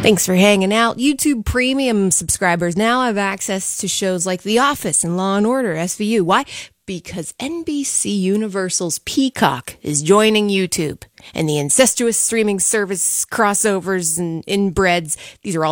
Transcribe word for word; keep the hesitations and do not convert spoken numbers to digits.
Thanks for hanging out. YouTube Premium subscribers now have access to shows like The Office and Law and Order S V U. Why? Because N B C Universal's Peacock is joining YouTube. And the incestuous streaming service crossovers and inbreds, these are all